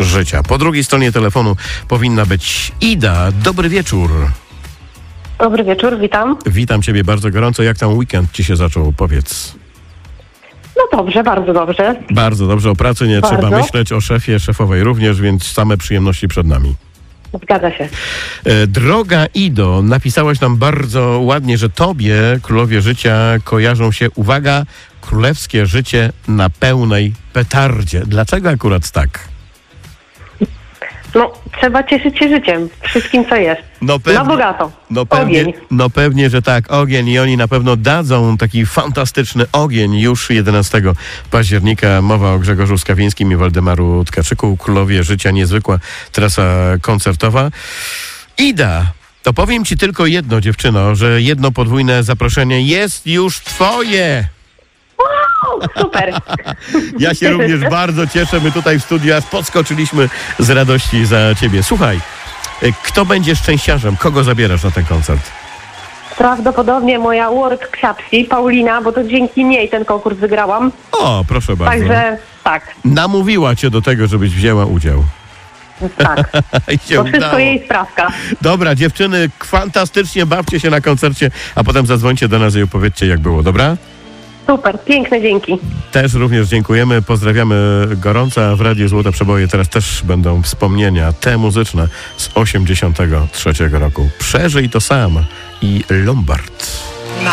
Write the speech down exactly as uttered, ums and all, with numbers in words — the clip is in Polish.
życia. Po drugiej stronie telefonu powinna być Ida. Dobry wieczór. Dobry wieczór, witam. Witam ciebie bardzo gorąco. Jak tam weekend ci się zaczął? Powiedz. No dobrze, bardzo dobrze. Bardzo dobrze. O pracy nie Bardzo. trzeba myśleć, o szefie, szefowej również, więc same przyjemności przed nami. Zgadza się. E, Droga Ido, napisałaś nam bardzo ładnie, że tobie królowie życia kojarzą się, uwaga, królewskie życie na pełnej petardzie. Dlaczego akurat tak? No, trzeba cieszyć się życiem, wszystkim co jest. No pewnie, Na bogato. no pewnie, Ogień. no pewnie, że tak, ogień i oni na pewno dadzą taki fantastyczny ogień już jedenastego października. Mowa o Grzegorzu Skawińskim i Waldemaru Tkaczyku. Królowie życia, niezwykła trasa koncertowa. Ida, to powiem ci tylko jedno, dziewczyno, że jedno podwójne zaproszenie jest już twoje. O, super. Ja się również bardzo cieszę. My tutaj w studiu aż podskoczyliśmy z radości za ciebie. Słuchaj, kto będzie szczęściarzem? Kogo zabierasz na ten koncert? Prawdopodobnie moja World Ksiapsi, Paulina, bo to dzięki niej ten konkurs wygrałam. O, proszę bardzo. Także tak, Namówiła cię do tego, żebyś wzięła udział. tak. I się To wszystko udało. jej sprawka. Dobra, dziewczyny, fantastycznie bawcie się na koncercie, a potem zadzwońcie do nas i opowiedzcie, jak było, dobra? Super, piękne dzięki. Też również dziękujemy, pozdrawiamy gorąco, a w Radiu Złote Przeboje teraz też będą wspomnienia te muzyczne z osiemdziesiątego trzeciego roku. Przeżyj to sam i Lombard.